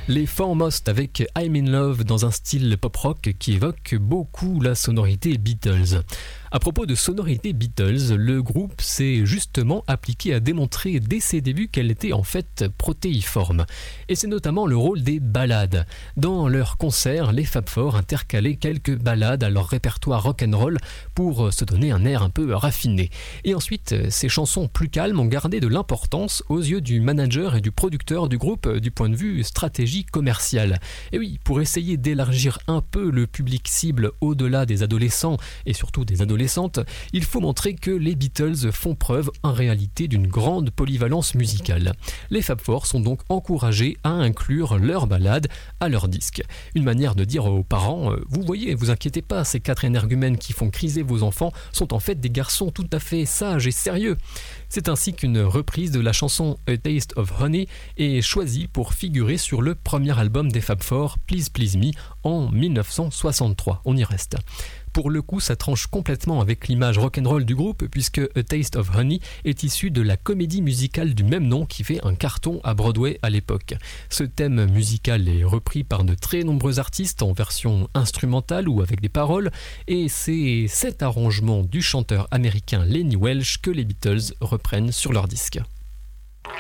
Les Foremost avec I'm in Love dans un style pop-rock qui évoque beaucoup la sonorité Beatles. À propos de sonorité Beatles, le groupe s'est justement appliqué à démontrer dès ses débuts qu'elle était en fait protéiforme. Et c'est notamment le rôle des ballades. Dans leurs concerts, les Fab Four intercalaient quelques ballades à leur répertoire rock'n'roll pour se donner un air un peu raffiné. Et ensuite, ces chansons plus calmes ont gardé de l'importance aux yeux du manager et du producteur du groupe du point de vue stratégie commerciale. Et oui, pour essayer d'élargir un peu le public cible au-delà des adolescents et surtout des adolescentes, il faut montrer que les Beatles font preuve en réalité d'une grande polyvalence musicale. Les Fab Four sont donc encouragés à inclure leurs ballades à leur disque. Une manière de dire aux parents, vous voyez, vous inquiétez pas, ces 4 énergumènes qui font criser vos enfants sont en fait des garçons tout à fait sages et sérieux. C'est ainsi qu'une reprise de la chanson A Taste of Honey est choisie pour figurer sur le premier album des Fab Four, Please Please Me, en 1963. On y reste. Pour le coup, ça tranche complètement avec l'image rock'n'roll du groupe puisque A Taste of Honey est issu de la comédie musicale du même nom qui fait un carton à Broadway à l'époque. Ce thème musical est repris par de très nombreux artistes en version instrumentale ou avec des paroles et c'est cet arrangement du chanteur américain Lenny Welch que les Beatles reprennent sur leur disque.